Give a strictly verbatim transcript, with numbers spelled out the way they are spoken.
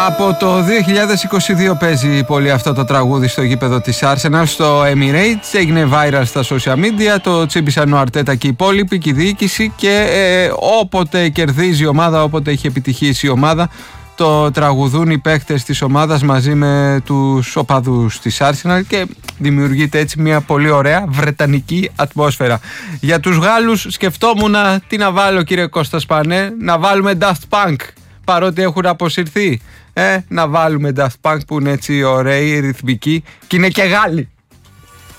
Από το δύο χιλιάδες είκοσι δύο παίζει πολύ αυτό το τραγούδι στο γήπεδο της Arsenal στο Emirates. Έγινε viral στα social media, το τσίμπησαν ο Αρτέτα και οι υπόλοιποι και η διοίκηση και ε, όποτε κερδίζει η ομάδα, όποτε έχει επιτυχήσει η ομάδα, το τραγουδούν οι παίκτες της ομάδας μαζί με τους οπαδούς της Arsenal και δημιουργείται έτσι μια πολύ ωραία βρετανική ατμόσφαιρα. Για τους Γάλλους σκεφτόμουν τι να βάλω, κύριε Κώστα Σπανέ, να βάλουμε Daft Punk παρότι έχουν αποσυρθεί. Ε, να βάλουμε Daft Punk που είναι έτσι ωραίοι, ρυθμικοί και είναι και Γάλλοι.